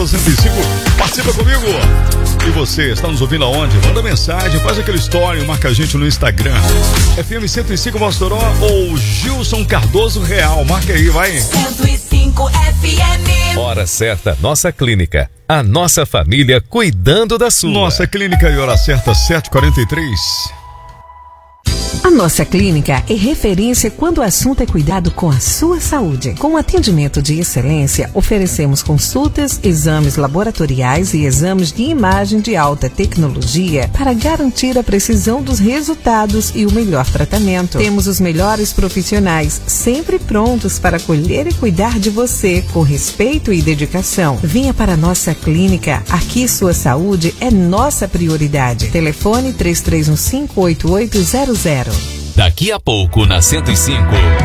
105. Participa comigo. E você, está nos ouvindo aonde? Manda mensagem, faz aquele story, marca a gente no Instagram. FM 105 Mossoró ou Gilson Cardoso Real. Marca aí, vai. 105 FM. Hora certa, nossa clínica. A nossa família cuidando da sua. Nossa clínica e hora certa, 7h43. A nossa clínica é referência quando o assunto é cuidado com a sua saúde. Com atendimento de excelência, oferecemos consultas, exames laboratoriais e exames de imagem de alta tecnologia para garantir a precisão dos resultados e o melhor tratamento. Temos os melhores profissionais sempre prontos para acolher e cuidar de você com respeito e dedicação. Venha para a nossa clínica. Aqui sua saúde é nossa prioridade. Telefone 3315-8800. Daqui a pouco na 105.